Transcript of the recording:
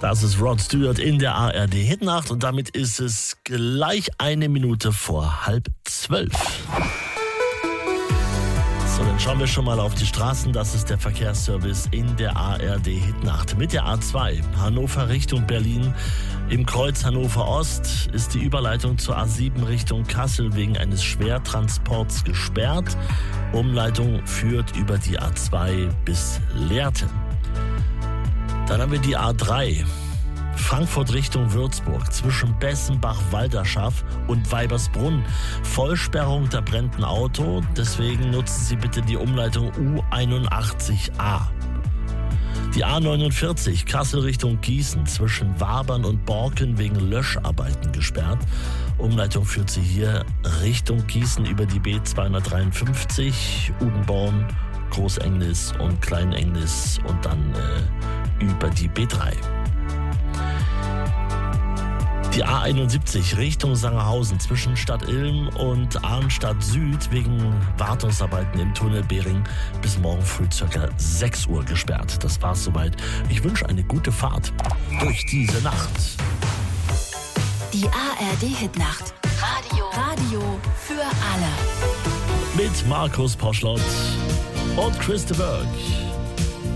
Das ist Rod Stewart in der ARD Hitnacht und damit ist es gleich 1 Minute vor 11:30. So, dann schauen wir schon mal auf die Straßen. Das ist der Verkehrsservice in der ARD Hitnacht. Mit der A2 Hannover Richtung Berlin. Im Kreuz Hannover Ost ist die Überleitung zur A7 Richtung Kassel wegen eines Schwertransports gesperrt. Umleitung führt über die A2 bis Lehrte. Dann haben wir die A3. Frankfurt Richtung Würzburg zwischen Bessenbach-Walderschaff und Weibersbrunn. Vollsperrung, da brennt ein Auto, deswegen nutzen Sie bitte die Umleitung U81a. Die A49 Kassel Richtung Gießen zwischen Wabern und Borken wegen Löscharbeiten gesperrt. Umleitung führt Sie hier Richtung Gießen über die B253, Udenborn, Großengnis und Kleinengnis und dann über die B3. Die A71 Richtung Sangerhausen zwischen Stadt Ilm und Arnstadt Süd wegen Wartungsarbeiten im Tunnel Bering bis morgen früh ca. 6 Uhr gesperrt. Das war's soweit. Ich wünsche eine gute Fahrt durch diese Nacht. Die ARD Hitnacht. Radio für alle. Mit Markus Poschlott und Christopher Berg.